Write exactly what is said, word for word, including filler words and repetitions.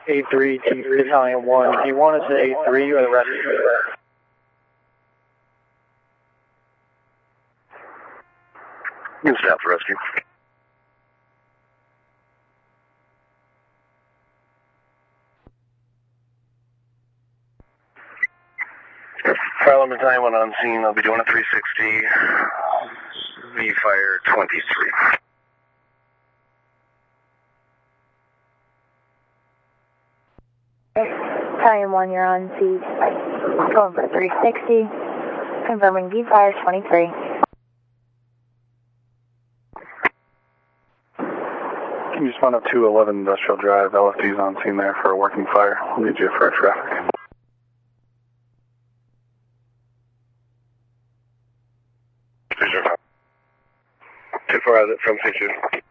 A three, T three, Italian one. Do you want us at A three or the rescue? You can stop the rescue. Fire limit Italian one on scene. I'll be doing a three sixty. V fire twenty-three. Italian one, you're on seat. Going for three sixty. Confirming V fire twenty-three. Can you spawn up two eleven Industrial Drive? L F D's on scene there for a working fire. We'll need you for traffic. Too far out from station.